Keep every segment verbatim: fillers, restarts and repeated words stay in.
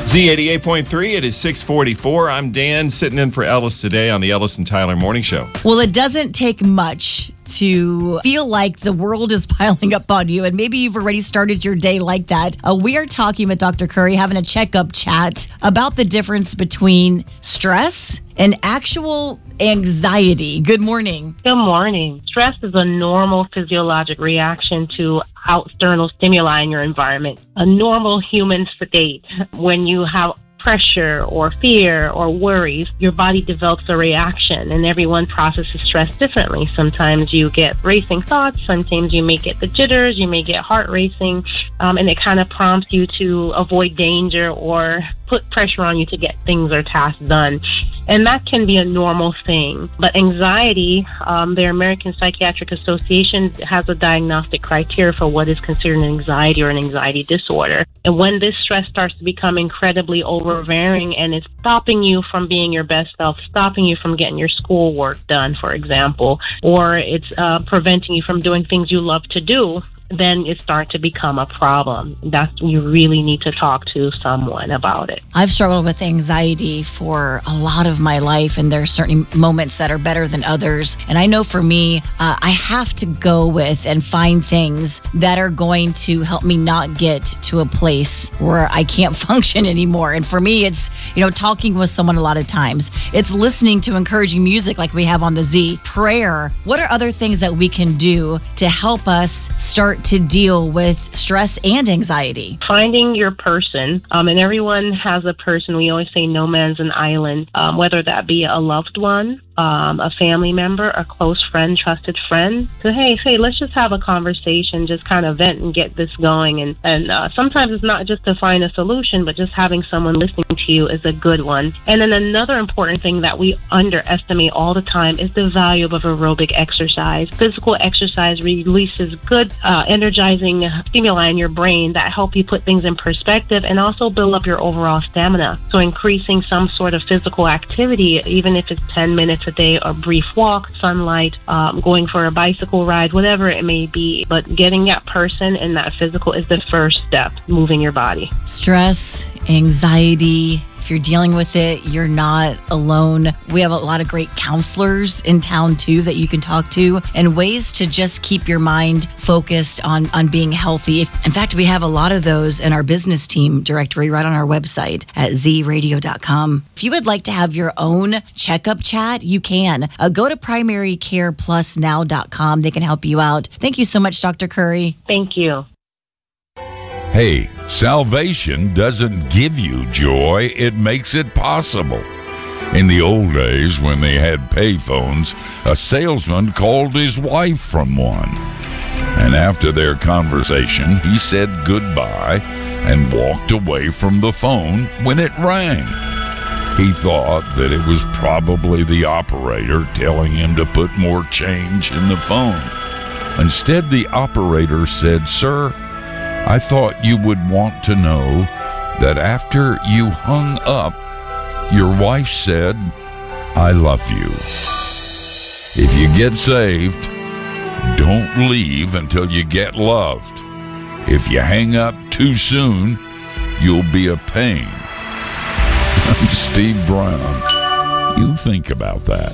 Z eighty-eight point three, it is six forty-four. I'm Dan, sitting in for Ellis today on the Ellis and Tyler Morning Show. Well, it doesn't take much to feel like the world is piling up on you, and maybe you've already started your day like that. Uh, we are talking with Doctor Curry, having a checkup chat about the difference between stress and actual anxiety. Good morning. Good morning. Stress is a normal physiologic reaction to external stimuli in your environment, a normal human state. When you have pressure or fear or worries, your body develops a reaction, and everyone processes stress differently. Sometimes you get racing thoughts, sometimes you may get the jitters, you may get heart racing, um, and it kind of prompts you to avoid danger or put pressure on you to get things or tasks done. And that can be a normal thing. But anxiety, um, the American Psychiatric Association has a diagnostic criteria for what is considered an anxiety or an anxiety disorder. And when this stress starts to become incredibly overbearing and it's stopping you from being your best self, stopping you from getting your schoolwork done, for example, or it's uh, preventing you from doing things you love to do, then it starts to become a problem. That's when you really need to talk to someone about it. I've struggled with anxiety for a lot of my life, and there are certain moments that are better than others. And I know for me, uh, I have to go with and find things that are going to help me not get to a place where I can't function anymore. And for me, it's, you know, talking with someone a lot of times. It's listening to encouraging music like we have on the Z. Prayer. What are other things that we can do to help us start to deal with stress and anxiety? Finding your person, um, and everyone has a person. We always say no man's an island, um, whether that be a loved one, um, a family member, a close friend, trusted friend. So, hey, say, let's just have a conversation, just kind of vent and get this going. And, and uh, sometimes it's not just to find a solution, but just having someone listening to you is a good one. And then another important thing that we underestimate all the time is the value of aerobic exercise. Physical exercise releases good uh, energizing stimuli in your brain that help you put things in perspective and also build up your overall stamina. So increasing some sort of physical activity, even if it's ten minutes a day, a brief walk, sunlight, um, going for a bicycle ride, whatever it may be. But getting that person and that physical is the first step, moving your body. Stress, anxiety. If you're dealing with it, you're not alone. We have a lot of great counselors in town too that you can talk to, and ways to just keep your mind focused on, on being healthy. In fact, we have a lot of those in our business team directory right on our website at z radio dot com. If you would like to have your own checkup chat, you can. Uh, go to primary care plus now dot com. They can help you out. Thank you so much, Doctor Curry. Thank you. Hey, salvation doesn't give you joy, it makes it possible. In the old days, when they had payphones, a salesman called his wife from one. And after their conversation, he said goodbye and walked away from the phone when it rang. He thought that it was probably the operator telling him to put more change in the phone. Instead, the operator said, "Sir, I thought you would want to know that after you hung up, your wife said, 'I love you.' If you get saved, don't leave until you get loved. If you hang up too soon, you'll be a pain." I'm Steve Brown. You think about that.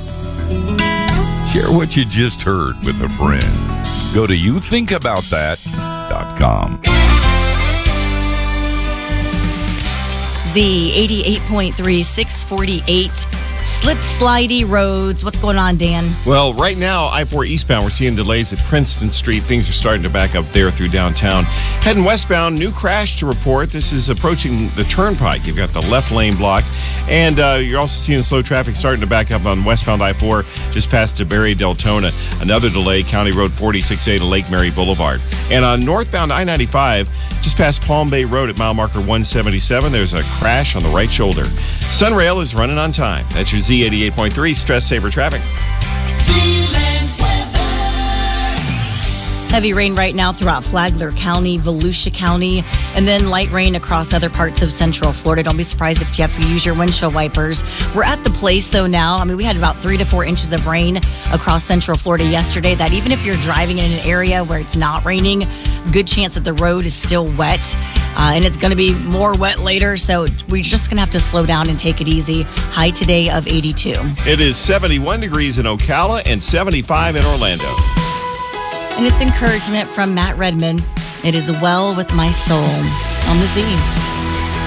Share what you just heard with a friend. Go to you think about that dot com. Z eighty-eight point three, six forty-eight. Slip slidey roads. What's going on, Dan? Well, right now, I four eastbound, we're seeing delays at Princeton Street. Things are starting to back up there through downtown. Heading westbound, new crash to report. This is approaching the Turnpike. You've got the left lane blocked. And uh, you're also seeing slow traffic starting to back up on westbound I four just past DeBerry Deltona. Another delay, County Road forty-six A to Lake Mary Boulevard. And on northbound I ninety-five, just past Palm Bay Road at mile marker one seventy-seven, there's a crash on the right shoulder. Sunrail is running on time. That's your Z eighty-eight point three Stress Saver Traffic. Heavy rain right now throughout Flagler County, Volusia County, and then light rain across other parts of Central Florida. Don't be surprised if you have to use your windshield wipers. We're at the place, though, now. I mean, we had about three to four inches of rain across Central Florida yesterday, that even if you're driving in an area where it's not raining, good chance that the road is still wet. Uh, and it's going to be more wet later, so we're just going to have to slow down and take it easy. High today of eighty-two. It is seventy-one degrees in Ocala and seventy-five in Orlando. And it's encouragement from Matt Redman. It is well with my soul on the Z.